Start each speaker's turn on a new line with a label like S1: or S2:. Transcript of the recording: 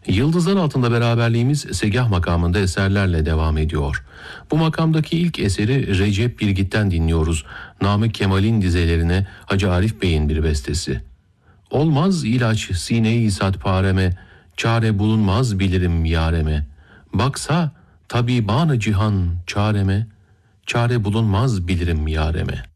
S1: Yıldızlar altında beraberliğimiz Segah makamında eserlerle devam ediyor. Bu makamdaki ilk eseri Recep Birgit'ten dinliyoruz. Namık Kemal'in dizelerine Hacı Arif Bey'in bir bestesi. Olmaz ilaç sine-i sadpareme, çare bulunmaz bilirim yareme. Baksa tabiban-ı cihan çareme, çare bulunmaz bilirim yareme.